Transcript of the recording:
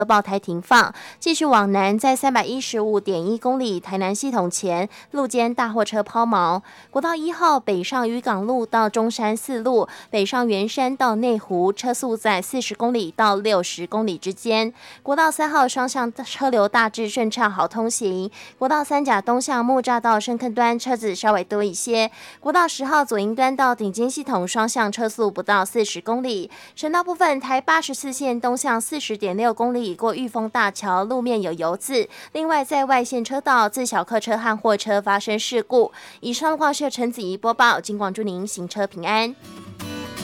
爆胎停放，继续往南，在315.1公里台南系统前路肩大货车抛锚。国道1号北上渔港路到中山四路，北上圆山到内湖，车速在40公里到60公里之间。国道3号双向车流大致顺畅好通行。国道3甲东向木栅到深坑端车子稍微多一些。国道10号左营端到顶尖系统双向车速不到40公里。省道部分，台84线东向40.6公里。过裕丰大桥路面有油渍，另外在外线车道自小客车和货车发生事故。以上路况是由陈子怡播报，警广祝您行车平安。